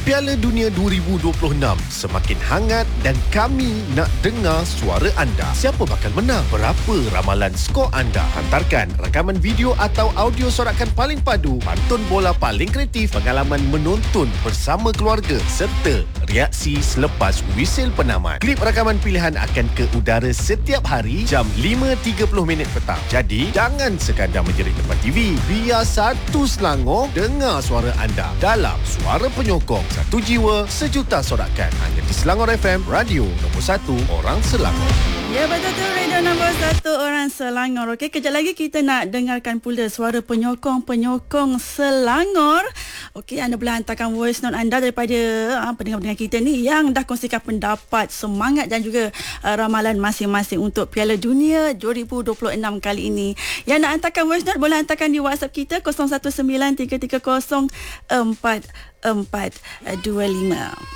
Piala Dunia 2026 semakin hangat dan kami nak dengar suara anda. Siapa bakal menang? Berapa ramalan skor anda? Hantarkan rakaman video atau audio sorakan paling padu, pantun bola paling kreatif, pengalaman menonton bersama keluarga serta reaksi selepas wisil penamat. Klip rakaman pilihan akan ke udara setiap hari jam 5.30 petang. Jadi, jangan sekadar menjerit depan TV. Biar satu Selangor dengar suara anda dalam Suara Penyokong. Satu jiwa, sejuta sorakan. Hanya di Selangor FM, radio nombor 1 orang Selangor. Ya, betul tu, radio nombor 1 orang Selangor. Okey, kejap lagi kita nak dengarkan pula suara penyokong Selangor. Okey, anda boleh hantarkan voice note anda daripada pendengar-pendengar kita ni yang dah kongsikan pendapat, semangat dan juga ramalan masing-masing untuk Piala Dunia 2026 kali ini. Yang nak hantarkan voice note boleh hantarkan di WhatsApp kita 0193304425.